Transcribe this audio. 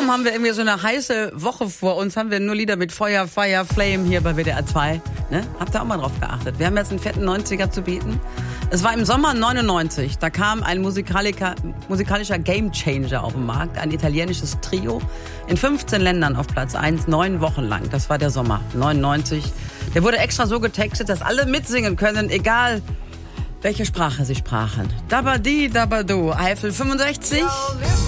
Warum haben wir irgendwie so eine heiße Woche vor uns? Haben wir nur Lieder mit Feuer, Fire, Flame hier bei WDR 2? Ne? Habt ihr auch mal drauf geachtet? Wir haben jetzt einen fetten 90er zu bieten. Es war im Sommer 99. Da kam ein musikalischer Gamechanger auf den Markt. Ein italienisches Trio. In 15 Ländern auf Platz 1, 9 Wochen lang. Das war der Sommer 99. Der wurde extra so getextet, dass alle mitsingen können, egal welche Sprache sie sprachen. Dabadi, Dabadu, Eifel 65.